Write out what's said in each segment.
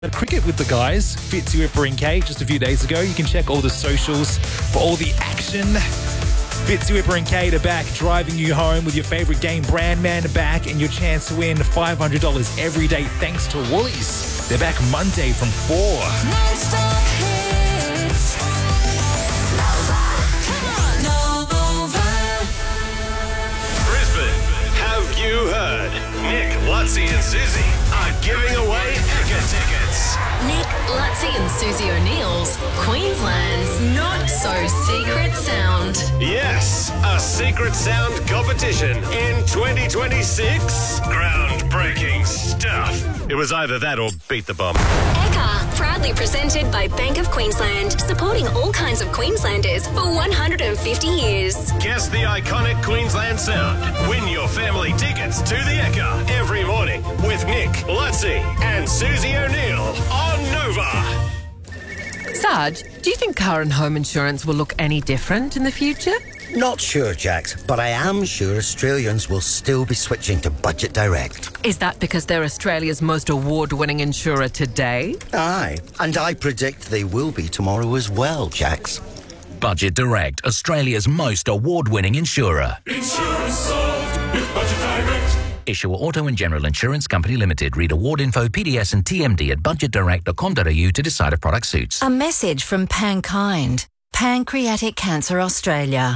At cricket with the guys, Fitzy and Kate just a few days ago. You can check all the socials for all the action. Fitzy and Kate are back, driving you home with your favourite game, Brandman back, and your chance to win $500 every day thanks to Woolies. They're back Monday from 4. Non-stop hits. Nova. Come on. Nova. Brisbane, have you heard? Nick, Lutzi and Susie are giving away Ekka tickets. Nick, Lutzi and Susie O'Neill's Queensland's Not So Secret Sound. Yes, a secret sound competition in 2026. Groundbreaking stuff. It was either that or beat the bomb. Ekka, proudly presented by Bank of Queensland, supporting all kinds of Queenslanders for 150 years. Guess the iconic Queensland sound. Win your family tickets to the Ekka every morning with Nick, Lutzi and Susie O'Neill on Nova. Sarge, do you think car and home insurance will look any different in the future? Not sure, Jax, but I am sure Australians will still be switching to Budget Direct. Is that because they're Australia's most award-winning insurer today? Aye, and I predict they will be tomorrow as well, Jax. Budget Direct, Australia's most award-winning insurer. Insurance solved with Budget Direct. Issuer Auto and General Insurance Company Limited. Read award info, PDS and TMD at budgetdirect.com.au to decide if product suits. A message from Pankind, Pancreatic Cancer Australia.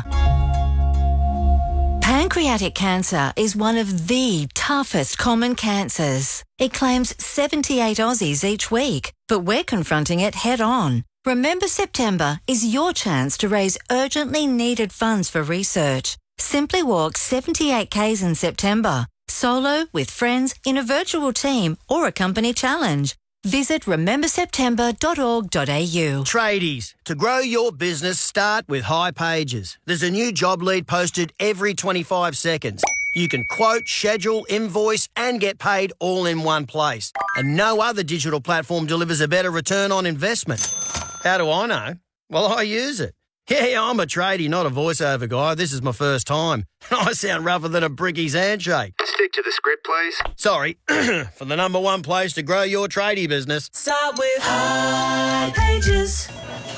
Pancreatic cancer is one of the toughest common cancers. It claims 78 Aussies each week, but we're confronting it head on. Remember September is your chance to raise urgently needed funds for research. Simply walk 78 Ks in September, solo, with friends, in a virtual team or a company challenge. Visit rememberseptember.org.au. Tradies, to grow your business, start with High Pages. There's a new job lead posted every 25 seconds. You can quote, schedule, invoice and get paid all in one place. And no other digital platform delivers a better return on investment. How do I know? Well, I use it. Yeah, I'm a tradie, not a voiceover guy. This is my first time. I sound rougher than a bricky's handshake. Stick to the script, please. Sorry, for the number one place to grow your tradie business. Start with High Pages.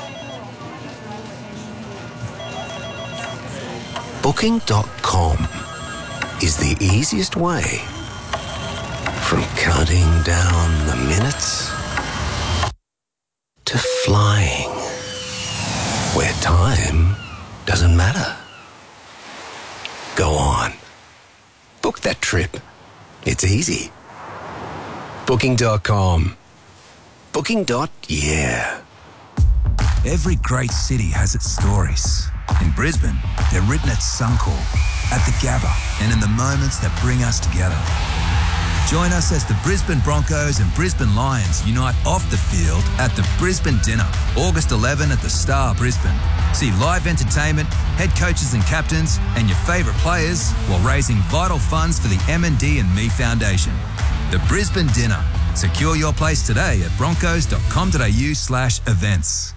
Booking.com is the easiest way from counting down the minutes to flying where time doesn't matter. Go on. Book that trip. It's easy. Booking.com. Booking.yeah. Every great city has its stories. In Brisbane, they're written at Suncorp, at the Gabba, and in the moments that bring us together. Join us as the Brisbane Broncos and Brisbane Lions unite off the field at the Brisbane Dinner, August 11 at the Star Brisbane. See live entertainment, head coaches and captains, and your favourite players while raising vital funds for the M&D and Me Foundation. The Brisbane Dinner. Secure your place today at broncos.com.au/events.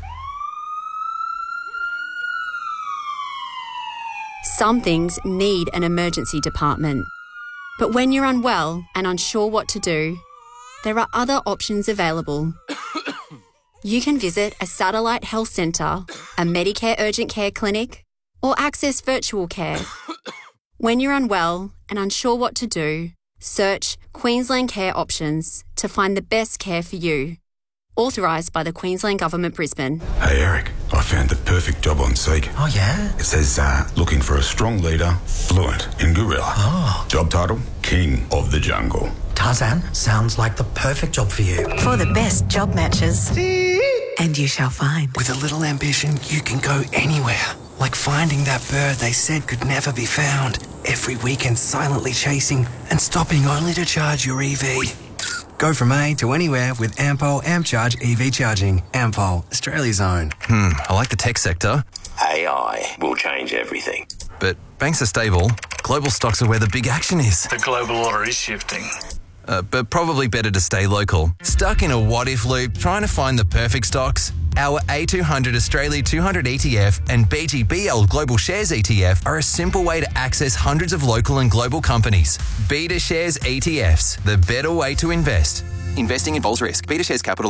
Some things need an emergency department. But when you're unwell and unsure what to do, there are other options available. You can visit a satellite health centre, a Medicare urgent care clinic, or access virtual care. When you're unwell and unsure what to do, search Queensland Care Options to find the best care for you. Authorised by the Queensland Government, Brisbane. Hey Eric, I found the perfect job on Seek. Oh yeah? It says looking for a strong leader, fluent in gorilla. Oh. Job title, King of the Jungle. Tarzan, sounds like the perfect job for you. For the best job matches. And you shall find. With a little ambition, you can go anywhere. Like finding that bird they said could never be found. Every weekend silently chasing and stopping only to charge your EV. Go from A to anywhere with Ampol AmpCharge EV charging. Ampol, Australia's own. I like the tech sector. AI will change everything. But banks are stable. Global stocks are where the big action is. The global order is shifting. But probably better to stay local. Stuck in a what-if loop trying to find the perfect stocks? Our A200 Australia 200 ETF and BGBL Global Shares ETF are a simple way to access hundreds of local and global companies. Beta Shares ETFs, the better way to invest. Investing involves risk. BetaShares Capital